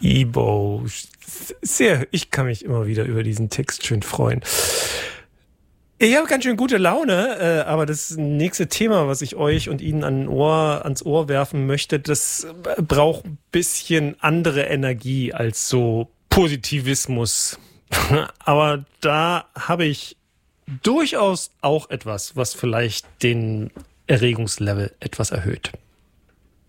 Ibo. Ich kann mich immer wieder über diesen Text schön freuen. Ich habe ganz schön gute Laune, aber das nächste Thema, was ich euch und Ihnen ans Ohr werfen möchte, das braucht ein bisschen andere Energie als so Positivismus. Aber da habe ich durchaus auch etwas, was vielleicht den Erregungslevel etwas erhöht.